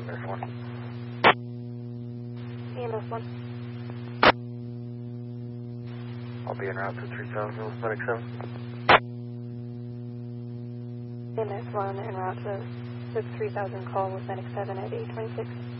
EMS 1. EMS 1. I'll be en route to 3000 with Medic 7. EMS 1 en route to 3000 call with Medic 7 at 826.